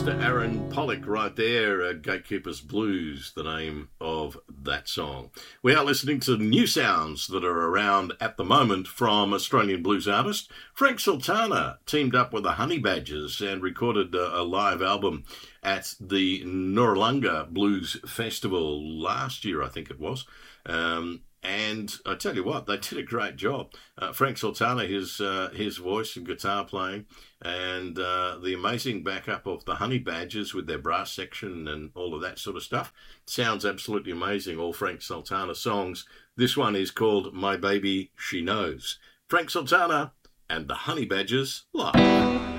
Mr. Aaron Pollock right there, Gatekeepers Blues, the name of that song. We are listening to new sounds that are around at the moment from Australian blues artist Frank Sultana, teamed up with the Honey Badgers and recorded a live album at the Noarlunga Blues Festival last year, I think it was. And I tell you what, they did a great job. Frank Sultana, his voice and guitar playing, and the amazing backup of the Honey Badgers with their brass section and all of that sort of stuff. Sounds absolutely amazing, all Frank Sultana songs. This one is called My Baby She Knows. Frank Sultana and the Honey Badgers live.